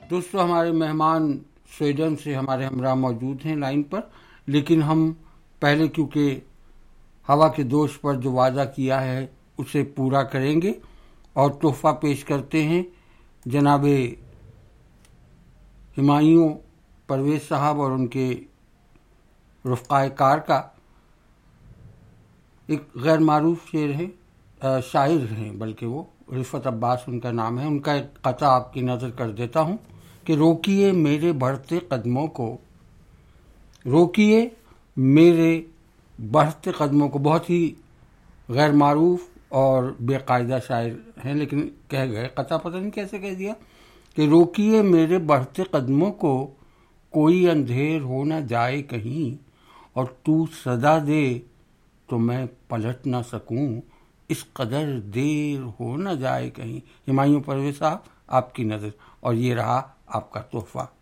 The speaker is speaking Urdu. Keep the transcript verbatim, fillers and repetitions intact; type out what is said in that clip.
دوستو ہمارے مہمان سویڈن سے ہمارے ہمراہ موجود ہیں لائن پر، لیکن ہم پہلے کیونکہ ہوا کے دوش پر جو وعدہ کیا ہے اسے پورا کریں گے اور تحفہ پیش کرتے ہیں جناب ہمایوں پرویز صاحب اور ان کے رفقائے کار کا ایک غیر معروف شعر ہے، شاعر ہیں بلکہ وہ رفعت عباس ان کا نام ہے، ان کا ایک قطعہ آپ کی نظر کر دیتا ہوں کہ روکیے میرے بڑھتے قدموں کو، روکیے میرے بڑھتے قدموں کو۔ بہت ہی غیر معروف اور بے قاعدہ شاعر ہیں، لیکن کہہ گئے قطعہ پتہ نہیں کیسے کہہ دیا کہ روکیے میرے بڑھتے قدموں کو، کوئی اندھیر ہو نہ جائے کہیں، اور تو صدا دے تو میں پلٹ نہ سکوں، اس قدر دیر ہو نہ جائے کہیں۔ ہمایوں پرویز صاحب آپ کی نظر، اور یہ رہا آپ کا تحفہ۔